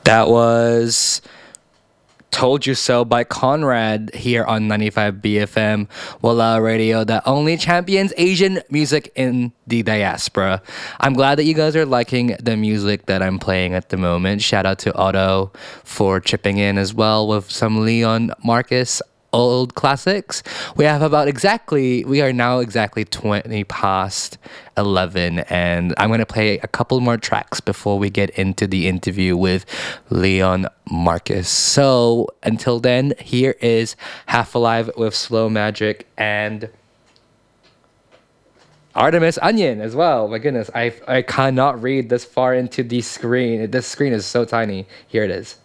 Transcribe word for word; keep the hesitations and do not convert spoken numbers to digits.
That was Told You So by Conrad here on ninety-five B F M, Wala Radio, that only champions Asian music in the diaspora. I'm glad that you guys are liking the music that I'm playing at the moment. Shout out to Otto for chipping in as well with some Leon Marcus old classics. We have about exactly, we are now exactly twenty past eleven, and I'm going to play a couple more tracks before we get into the interview with Leon Marcus. So until then, here is Half Alive with Slow Magic and Artemis Onion as well. My goodness, I I cannot read this far into the screen. This screen is so tiny. Here it is.